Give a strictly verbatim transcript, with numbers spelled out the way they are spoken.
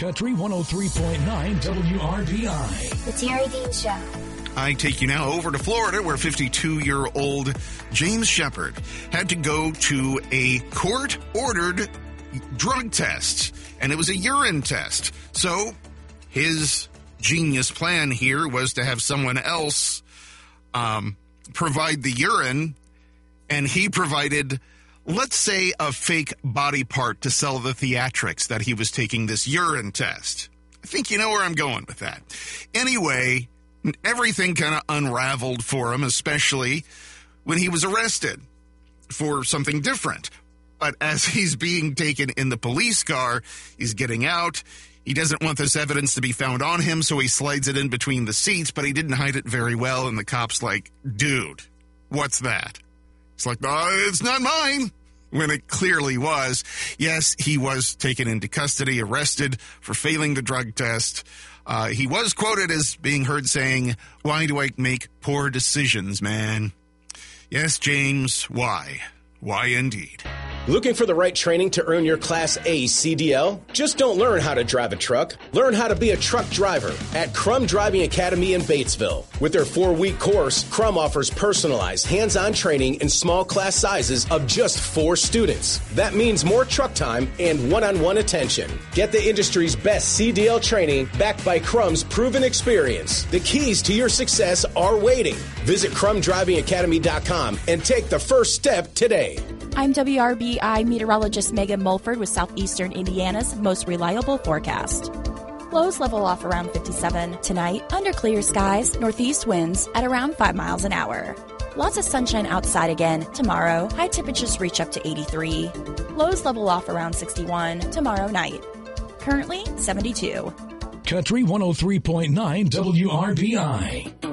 Country one oh three point nine W R B I. The Terry Dean Show. I take you now over to Florida, where fifty-two-year-old James Shepard had to go to a court-ordered drug test, and it was a urine test. So his genius plan here was to have someone else um, provide the urine, and he provided, let's say, a fake body part to sell the theatrics that he was taking this urine test. I think you know where I'm going with that. Anyway, everything kind of unraveled for him, especially when he was arrested for something different. But as he's being taken in the police car, he's getting out. He doesn't want this evidence to be found on him, so he slides it in between the seats, but he didn't hide it very well, and the cop's like, dude, what's that? It's like, no, it's not mine, when it clearly was. Yes, he was taken into custody, arrested for failing the drug test. Uh, he was quoted as being heard saying, why do I make poor decisions, man? Yes, James, why? Why indeed? Looking for the right training to earn your Class A C D L? Just don't learn how to drive a truck. Learn how to be a truck driver at Crum Driving Academy in Batesville. With their four-week course, Crum offers personalized, hands-on training in small class sizes of just four students. That means more truck time and one-on-one attention. Get the industry's best C D L training backed by Crum's proven experience. The keys to your success are waiting. Visit crum driving academy dot com and take the first step today. I'm W R B I meteorologist Megan Mulford with Southeastern Indiana's most reliable forecast. Lows level off around fifty-seven. Tonight, under clear skies, northeast winds at around five miles an hour. Lots of sunshine outside again. Tomorrow, high temperatures reach up to eighty-three. Lows level off around sixty-one tomorrow night. Currently, seventy-two. Country one oh three point nine W R B I.